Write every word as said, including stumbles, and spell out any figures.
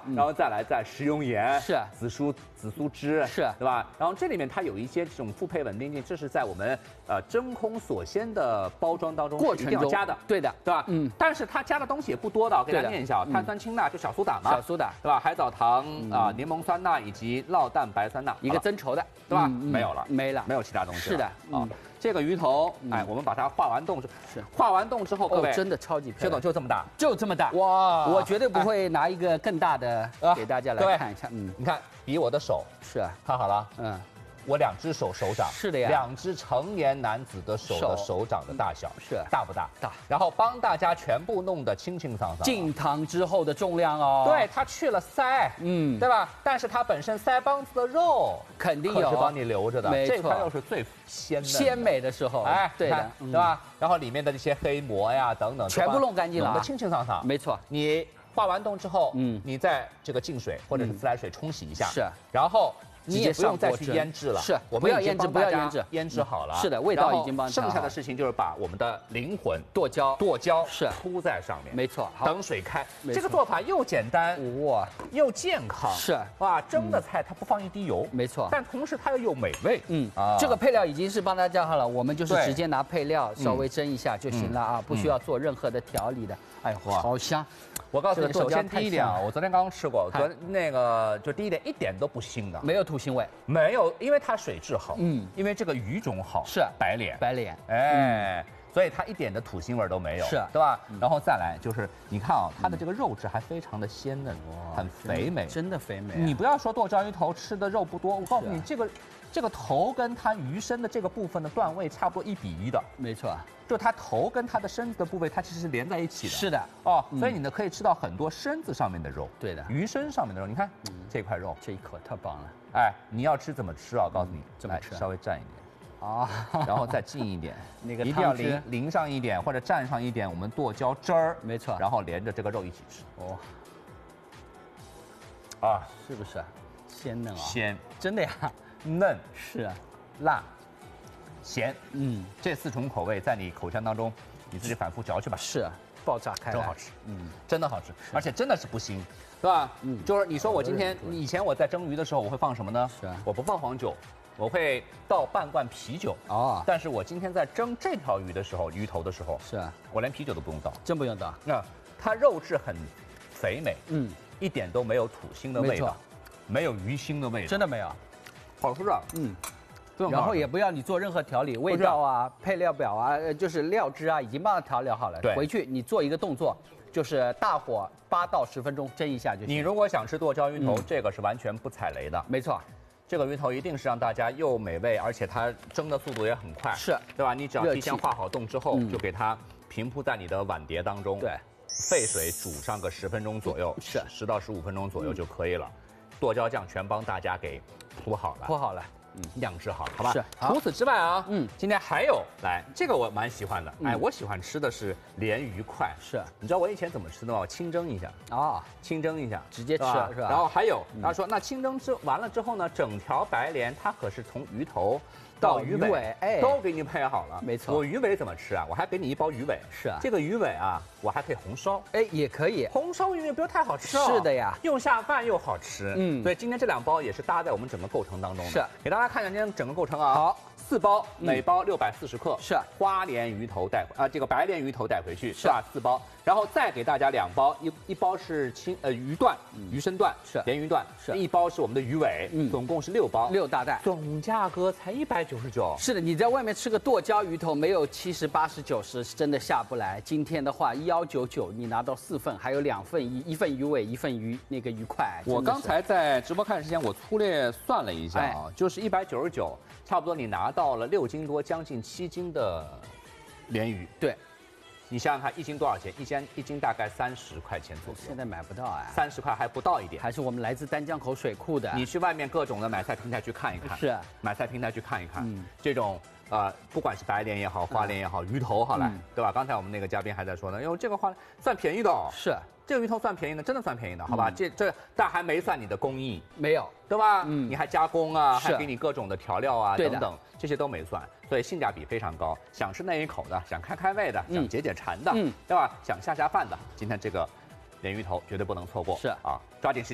然后再来再食用盐， 是紫苏紫苏汁， 是对吧？然后这里面它有一些这种复配稳定剂，这是在我们呃真空锁鲜的包装当中过程中一定要加的， 对的， 对吧？ 嗯， 但是它加的东西也不多的，我给大家念一下，碳酸氢钠就小苏打嘛， 小苏打， 对吧？海藻糖啊、柠檬酸钠以及酪蛋白酸钠， 一个增稠的， 对吧？ 嗯没有了， 没了， 没有其他东西了。 是的， 啊，这个鱼头，哎，我们把它化完冻之是化完冻之后，各位真的超级漂亮， 薛总就这么大， 就这么大， 哇！ 我绝对不会拿一个更大的给大家来看一下， 嗯，你看比我的手是啊， 看好了，嗯。我两只手手掌是的呀， 两只成年男子的手的手掌的大小是大不大？ 大。 然后帮大家全部弄得清清爽爽。 进膛之后的重量哦， 对，它去了腮，嗯，对吧？但是它本身腮帮子的肉肯定有， 是帮你留着的。 没错， 这块肉是最鲜嫩、 鲜美的时候， 哎， 对的， 对吧？然后里面的这些黑膜呀等等， 全部弄干净了， 弄得清清爽爽。 没错， 你化完冻之后，嗯，你再这个净水或者是自来水冲洗一下， 是， 然后。你也不用再去腌制了， 是， 我不要腌制，不要腌制， 腌制好了。 是的，味道已经帮。 剩下的事情就是把我们的灵魂剁椒， 剁椒是铺在上面， 没错。 等水开，这个做法又简单哇，又健康。 是哇，蒸的菜它不放一滴油， 没错。 但同时它又有美味。 嗯啊，这个配料已经是帮大家好了，我们就是直接拿配料稍微蒸一下就行了啊，不需要做任何的调理的。哎呦，好香！ 我告诉你，首先第一点啊，我昨天刚刚吃过，昨那个就第一点一点都不腥的， 没有土腥味， 没有，因为它水质好，嗯，因为这个鱼种好， 是白鲢， 白鲢， 哎，所以它一点的土腥味都没有， 是， 对吧？然后再来就是你看啊，它的这个肉质还非常的鲜嫩，很肥美， 真的肥美。 你不要说剁椒鱼头吃的肉不多，我告诉你这个。这个头跟它鱼身的这个部分的段位差不多一比一的， 没错， 就它头跟它的身子的部位，它其实是连在一起的。 是的， 哦，所以你呢可以吃到很多身子上面的肉， 对的， 鱼身上面的肉。你看这块肉， 这一口太棒了。 哎，你要吃怎么吃啊？我告诉你， 怎么吃？ 稍微蘸一点啊， 然后再浸一点， 那个一定要淋淋上一点或者蘸上一点我们剁椒汁儿， 没错， 然后连着这个肉一起吃。哦， 啊，是不是鲜嫩啊？ 鲜， 真的呀， 嫩是啊。 辣、咸，嗯，这四种口味在你口腔当中，你自己反复嚼去吧。 是，爆炸开来， 真好吃，嗯，真的好吃，而且真的是不腥，对吧？嗯，就是你说我今天，以前我在蒸鱼的时候，我会放什么呢？ 是， 我不放黄酒，我会倒半罐啤酒啊。但是我今天在蒸这条鱼的时候，鱼头的时候， 是我连啤酒都不用倒， 真不用倒。 那它肉质很肥美，嗯，一点都没有土腥的味道，没有鱼腥的味道， 真的没有， 好吃啊，嗯。 然后也不要你做任何调理，味道啊、配料表啊，就是料汁啊，已经帮它调料好了。 对， 回去你做一个动作，就是大火八到十分钟蒸一下就行。 你如果想吃剁椒鱼头，这个是完全不踩雷的。 没错， 这个鱼头一定是让大家又美味，而且它蒸的速度也很快， 是， 对吧？你只要提前化好冻之后，就给它平铺在你的碗碟当中， 对， 沸水煮上个十分钟左右， 是十到十五分钟左右就可以了。剁椒酱全帮大家给铺好了， 铺好了。 嗯，酿制好了，好吧？ 是。 除此之外啊，嗯，今天还有来这个我蛮喜欢的，哎，我喜欢吃的是鲢鱼块。 是。 你知道我以前怎么吃的吗？我清蒸一下啊，清蒸一下， 直接吃是吧？ 然后还有他说，那清蒸之完了之后呢，整条白鲢它可是从鱼头到鱼尾，哎，都给你配好了。 没错。 我鱼尾怎么吃啊？我还给你一包鱼尾。 是啊。 这个鱼尾啊，我还可以红烧， 哎，也可以。 红烧鱼尾不要太好吃哦。 是的呀。 又下饭又好吃。嗯。所以今天这两包也是搭在我们整个构成当中的。 是。 给大家看一下今天整个构成啊。 好。 四包，每包六百四十克。 是。 花鲢鱼头带啊，这个白鲢鱼头带回去是吧？四包，然后再给大家两包，一一包是青呃鱼段、鱼身段是鲢鱼段， 是一包是我们的鱼尾，嗯，总共是六包， 六大袋， 总价格才一百九十九。 是的，你在外面吃个剁椒鱼头没有七十八十九十真的下不来。今天的话一幺九九，你拿到四份，还有两份一一份鱼尾，一份鱼那个鱼块。 我刚才在直播开始之前，我粗略算了一下啊，就是一百九十九，差不多你拿到了六斤多，将近七斤的鲢鱼。 对。 你想想看，一斤多少钱？一斤一斤大概三十块钱左右。 现在买不到哎， 三十块还不到一点。 还是我们来自丹江口水库的。 你去外面各种的买菜平台去看一看。 是。 买菜平台去看一看，嗯，这种呃，不管是白鲢也好，花鲢也好，鱼头好来，对吧？刚才我们那个嘉宾还在说呢，因为这个花算便宜的哦。 是。 这个鱼头算便宜的，真的算便宜的，好吧？这这，但还没算你的工艺， 没有， 对吧？嗯，你还加工啊， 是还给你各种的调料啊，等等，这些都没算，所以性价比非常高。想吃那一口的，想开开胃的，想解解馋的，嗯，对吧？想下下饭的，今天这个鲢鱼头绝对不能错过， 是啊，抓紧时间。